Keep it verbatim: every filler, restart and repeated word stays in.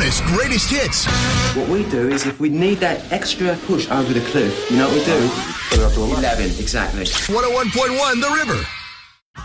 bonus greatest hits. What we do is if we need that extra push over the cliff, you know what we do? Put it up to eleven. eleven, exactly. one oh one point one The River.